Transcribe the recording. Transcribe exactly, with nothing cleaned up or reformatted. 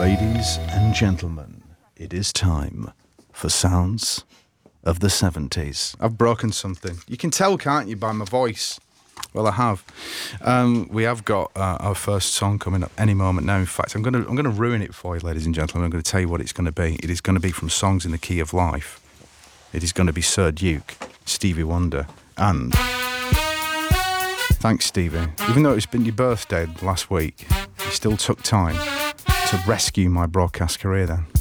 Ladies and gentlemen, it is time for Sounds of the seventies. I've broken something. You can tell, can't you, by my voice? Well, I have. Um, we have got uh, our first song coming up any moment now. In fact, I'm going to I'm going to ruin it for you, ladies and gentlemen. I'm going to tell you what it's going to be. It is going to be from Songs in the Key of Life. It is going to be Sir Duke, Stevie Wonder, and... Thanks, Stevie. Even though it's been your birthday last week, you still took time to rescue my broadcast career then.